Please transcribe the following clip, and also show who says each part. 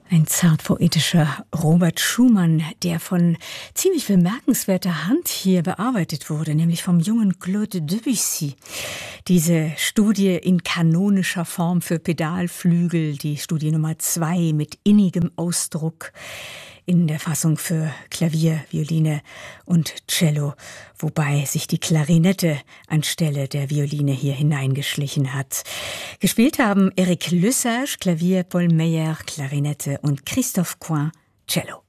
Speaker 1: Ein zart poetischer Robert Schumann, der von ziemlich bemerkenswerter Hand hier bearbeitet wurde, nämlich vom jungen Claude Debussy. Diese Studie in kanonischer Form für Pedalflügel, die Studie Nummer 2 mit innigem Ausdruck in der Fassung für Klavier, Violine und Cello, wobei sich die Klarinette anstelle der Violine hier hineingeschlichen hat. Gespielt haben Eric Lesage, Klavier, Paul Meyer, Klarinette und Christophe Coin, Cello.